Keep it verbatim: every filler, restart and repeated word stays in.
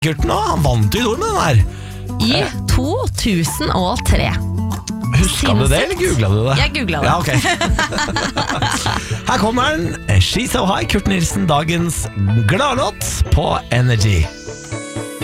Kurt nå, han vant jo Idol med den her. I to tusen og tre. Huska du det, eller googlet du det? Jeg googlet det. Ja, ok. Her kommer den. She's So High, Kurt Nilsen, dagens gladlåt på Energy.